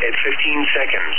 at 15 seconds.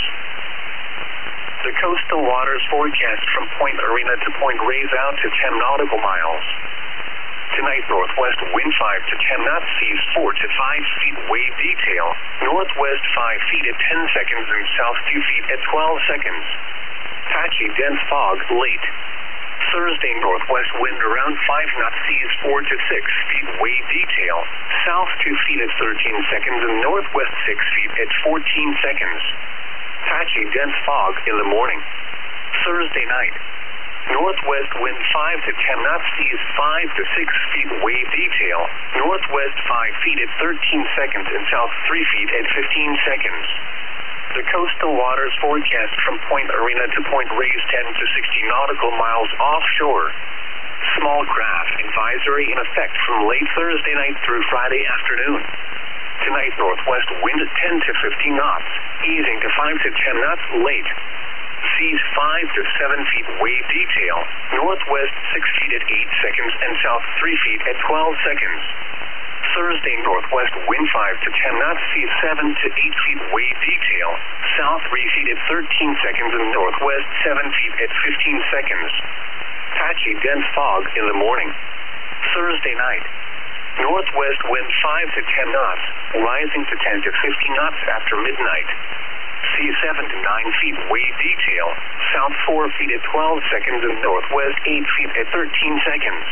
The coastal waters forecast from Point Arena to Point Reyes out to 10 nautical miles. Tonight, northwest wind 5 to 10 knots, seas 4 to 5 feet, wave detail. Northwest 5 feet at 10 seconds and south 2 feet at 12 seconds. Patchy dense fog late. Thursday, northwest wind around 5 knots, seas 4 to 6 feet, wave detail. South 2 feet at 13 seconds and northwest 6 feet at 14 seconds. Patchy dense fog in the morning. Thursday night. Northwest wind 5 to 10 knots, seas 5 to 6 feet, wave detail. Northwest 5 feet at 13 seconds and south 3 feet at 15 seconds. The coastal waters forecast from Point Arena to Point Reyes 10 to 60 nautical miles offshore. Small craft advisory in effect from late Thursday night through Friday afternoon. Tonight, northwest wind 10 to 15 knots, easing to 5 to 10 knots late. Seas 5 to 7 feet, wave detail. Northwest 6 feet at 8 seconds and south 3 feet at 12 seconds. Thursday, northwest wind 5 to 10 knots, seas 7 to 8 feet, wave detail. South 3 feet at 13 seconds and northwest 7 feet at 15 seconds. Patchy dense fog in the morning. Thursday night. Northwest wind 5 to 10 knots, rising to 10 to 15 knots after midnight. Seas 7 to 9 feet, wave detail. South 4 feet at 12 seconds and northwest 8 feet at 13 seconds.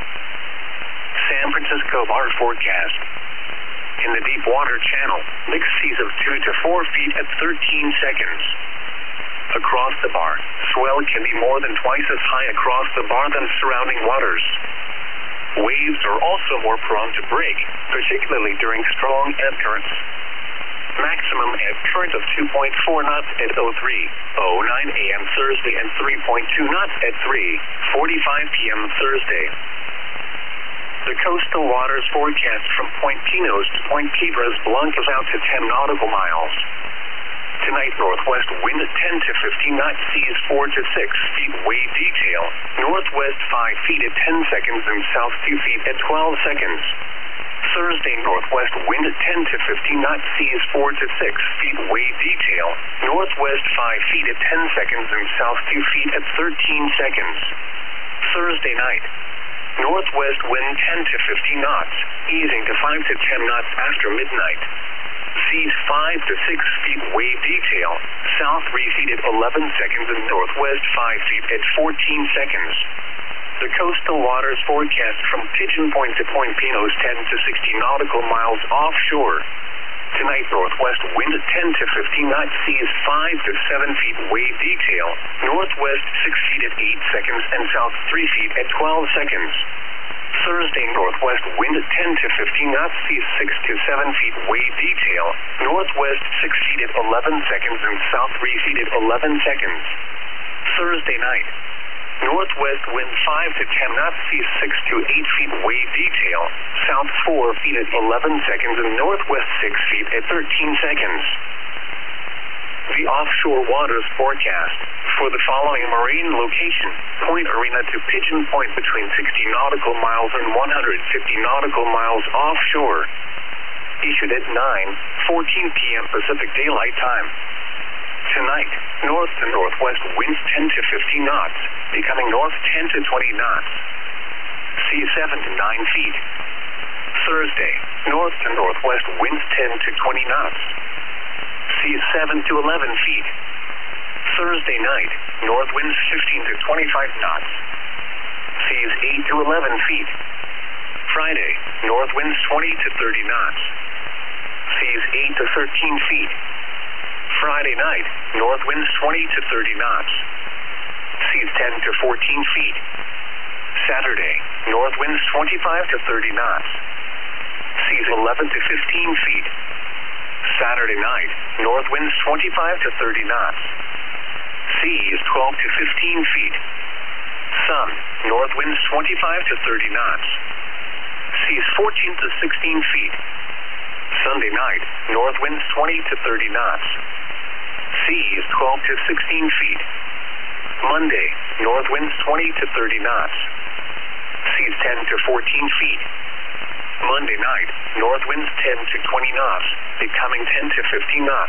San Francisco bar forecast. In the deep water channel, mixed seas of 2 to 4 feet at 13 seconds. Across the bar, swell can be more than twice as high across the bar than surrounding waters. Waves are also more prone to break, particularly during strong ebb currents. Maximum ebb current of 2.4 knots at 03:09 a.m. Thursday and 3.2 knots at 3:45 p.m. Thursday. The coastal waters forecast from Point Pinos to Point Cabras Blancas out to 10 nautical miles. Tonight, northwest wind 10 to 15 knots, seas 4 to 6 feet, wave detail. Northwest 5 feet at 10 seconds and south 2 feet at 12 seconds. Thursday, northwest wind 10 to 15 knots, seas 4 to 6 feet, wave detail. Northwest 5 feet at 10 seconds and south 2 feet at 13 seconds. Thursday night. Northwest wind 10 to 15 knots, easing to 5 to 10 knots after midnight. Seas 5 to 6 feet, wave detail. South 3 feet at 11 seconds and northwest 5 feet at 14 seconds. The coastal waters forecast from Pigeon Point to Point Pinos 10 to 60 nautical miles offshore. Tonight, northwest wind 10 to 15 knots, seas 5 to 7 feet, wave detail. Northwest 6 feet at 8 seconds and south 3 feet at 12 seconds. Thursday, northwest wind 10 to 15 knots, seas 6 to 7 feet, wave detail. Northwest 6 feet at 11 seconds and south 3 feet at 11 seconds. Thursday night. Northwest wind 5 to 10 knots, seas 6 to 8 feet, wave detail. South 4 feet at 11 seconds and northwest 6 feet at 13 seconds. The offshore waters forecast for the following marine location: Point Arena to Pigeon Point between 60 nautical miles and 150 nautical miles offshore. Issued at 9:14 p.m. Pacific Daylight Time. Tonight, north to northwest winds 10 to 15 knots, becoming north 10 to 20 knots. Seas 7 to 9 feet. Thursday, north to northwest winds 10 to 20 knots. Seas 7 to 11 feet. Thursday night, north winds 15 to 25 knots. Seas 8 to 11 feet. Friday, north winds 20 to 30 knots. Seas 8 to 13 feet. Friday night, north winds 20 to 30 knots. Seas 10 to 14 feet. Saturday, north winds 25 to 30 knots. Seas 11 to 15 feet. Saturday night, north winds 25 to 30 knots. Seas 12 to 15 feet. Sun, north winds 25 to 30 knots. Seas 14 to 16 feet. Sunday night, north winds 20 to 30 knots. Seas 12 to 16 feet. Monday, north winds 20 to 30 knots. Seas 10 to 14 feet. Monday night, north winds 10 to 20 knots, becoming 10 to 15 knots.